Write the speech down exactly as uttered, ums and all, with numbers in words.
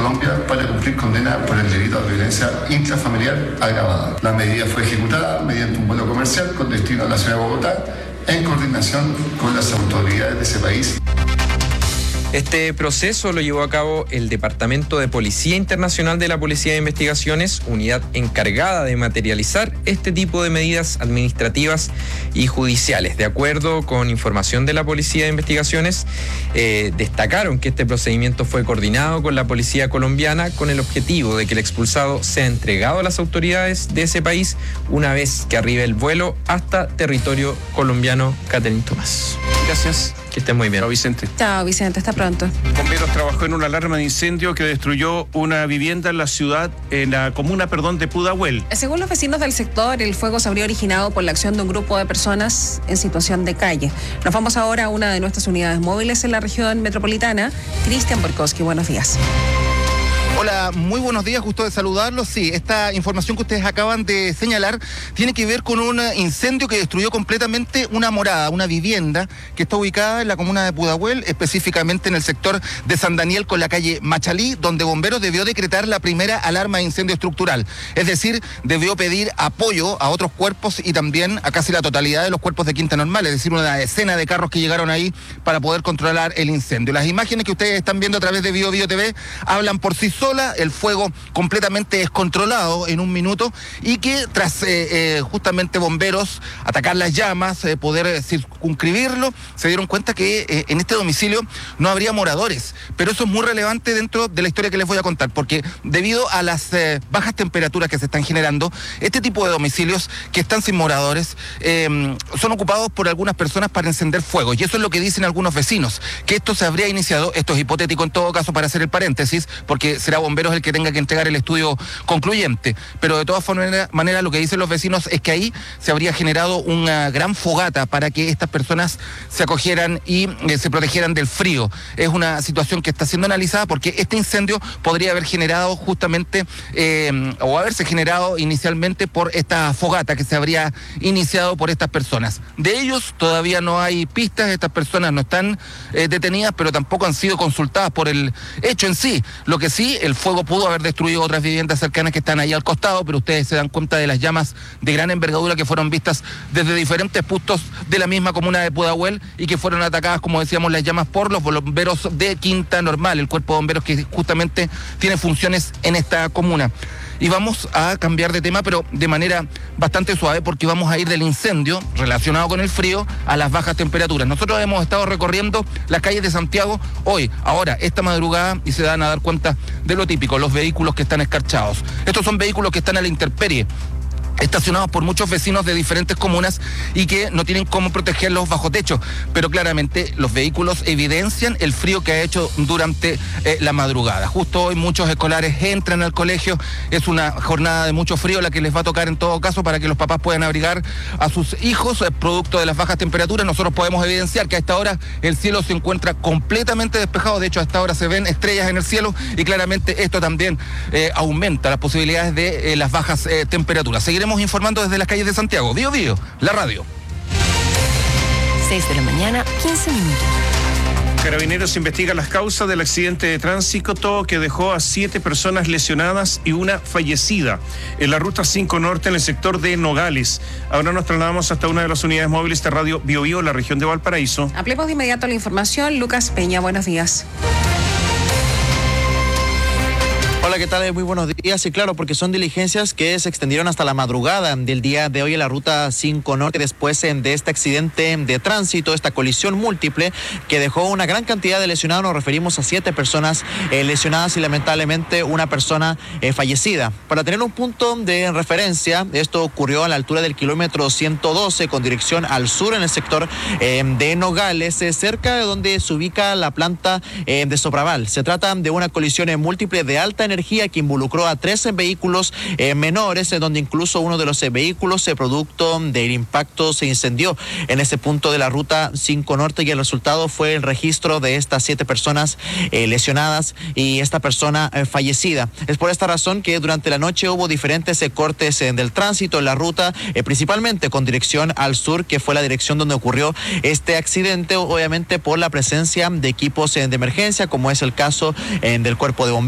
Colombia para cumplir condena por el delito de violencia intrafamiliar agravada. La medida fue ejecutada mediante un vuelo comercial con destino a la ciudad de Bogotá en coordinación con las autoridades de ese país. Este proceso lo llevó a cabo el Departamento de Policía Internacional de la Policía de Investigaciones, unidad encargada de materializar este tipo de medidas administrativas y judiciales. De acuerdo con información de la Policía de Investigaciones, eh, destacaron que este procedimiento fue coordinado con la Policía colombiana con el objetivo de que el expulsado sea entregado a las autoridades de ese país una vez que arribe el vuelo hasta territorio colombiano. Catherine Tomás. Gracias. Que esté muy bien. Chao, Vicente. Chao, Vicente. Hasta pronto. Bomberos trabajó en una alarma de incendio que destruyó una vivienda en la ciudad, en la comuna, perdón, de Pudahuel. Según los vecinos del sector, el fuego se habría originado por la acción de un grupo de personas en situación de calle. Nos vamos ahora a una de nuestras unidades móviles en la región metropolitana. Cristian Borkowski, buenos días. Hola, muy buenos días, gusto de saludarlos. Sí, esta información que ustedes acaban de señalar tiene que ver con un incendio que destruyó completamente una morada, una vivienda que está ubicada en la comuna de Pudahuel, específicamente en el sector de San Daniel con la calle Machalí, donde Bomberos debió decretar la primera alarma de incendio estructural. Es decir, debió pedir apoyo a otros cuerpos y también a casi la totalidad de los cuerpos de Quinta Normal, es decir, una decena de carros que llegaron ahí para poder controlar el incendio. Las imágenes que ustedes están viendo a través de Bio Bio T V hablan por sí solas. El fuego completamente descontrolado en un minuto y que tras eh, eh, justamente bomberos atacar las llamas, eh, poder circunscribirlo, se dieron cuenta que eh, en este domicilio no habría moradores. Pero eso es muy relevante dentro de la historia que les voy a contar, porque debido a las eh, bajas temperaturas que se están generando, este tipo de domicilios que están sin moradores eh, son ocupados por algunas personas para encender fuegos. Y eso es lo que dicen algunos vecinos, que esto se habría iniciado, esto es hipotético en todo caso para hacer el paréntesis, porque será Bomberos el que tenga que entregar el estudio concluyente, pero de todas maneras lo que dicen los vecinos es que ahí se habría generado una gran fogata para que estas personas se acogieran y eh, se protegieran del frío. Es una situación que está siendo analizada porque este incendio podría haber generado justamente eh, o haberse generado inicialmente por esta fogata que se habría iniciado por estas personas. De ellos todavía no hay pistas, estas personas no están eh, detenidas, pero tampoco han sido consultadas por el hecho en sí. Lo que sí, el fuego pudo haber destruido otras viviendas cercanas que están ahí al costado, pero ustedes se dan cuenta de las llamas de gran envergadura que fueron vistas desde diferentes puntos de la misma comuna de Pudahuel y que fueron atacadas, como decíamos, las llamas por los bomberos de Quinta Normal, el cuerpo de bomberos que justamente tiene funciones en esta comuna. Y vamos a cambiar de tema, pero de manera bastante suave, porque vamos a ir del incendio relacionado con el frío a las bajas temperaturas. Nosotros hemos estado recorriendo las calles de Santiago hoy, ahora, esta madrugada, y se dan a dar cuenta de lo típico, los vehículos que están escarchados. Estos son vehículos que están a la intemperie, estacionados por muchos vecinos de diferentes comunas y que no tienen cómo protegerlos bajo techo, pero claramente los vehículos evidencian el frío que ha hecho durante eh, la madrugada. Justo hoy muchos escolares entran al colegio, es una jornada de mucho frío la que les va a tocar en todo caso para que los papás puedan abrigar a sus hijos, eh, producto de las bajas temperaturas. Nosotros podemos evidenciar que a esta hora el cielo se encuentra completamente despejado, de hecho a esta hora se ven estrellas en el cielo y claramente esto también eh, aumenta las posibilidades de eh, las bajas eh, temperaturas. Seguiremos informando desde las calles de Santiago. Bio Bio, la radio. seis de la mañana, quince minutos. Carabineros investiga las causas del accidente de tránsito que dejó a siete personas lesionadas y una fallecida en la ruta cinco Norte en el sector de Nogales. Ahora nos trasladamos hasta una de las unidades móviles de Radio Bio Bio, la región de Valparaíso. Ampliemos de inmediato la información. Lucas Peña, buenos días. Hola, ¿qué tal? Muy buenos días. Y claro, porque son diligencias que se extendieron hasta la madrugada del día de hoy en la ruta cinco Norte, después de este accidente de tránsito, esta colisión múltiple que dejó una gran cantidad de lesionados. Nos referimos a siete personas eh, lesionadas y lamentablemente una persona eh, fallecida. Para tener un punto de referencia, esto ocurrió a la altura del kilómetro ciento doce con dirección al sur en el sector eh, de Nogales, eh, cerca de donde se ubica la planta eh, de Sopraval. Se trata de una colisión eh, múltiple de alta energía que involucró a trece vehículos eh, menores, en donde incluso uno de los eh, vehículos, eh, producto del impacto, se incendió en ese punto de la ruta cinco Norte, y el resultado fue el registro de estas siete personas eh, lesionadas y esta persona eh, fallecida. Es por esta razón que durante la noche hubo diferentes eh, cortes eh, del tránsito en la ruta, eh, principalmente con dirección al sur, que fue la dirección donde ocurrió este accidente, obviamente por la presencia de equipos eh, de emergencia, como es el caso eh, del cuerpo de bomberos.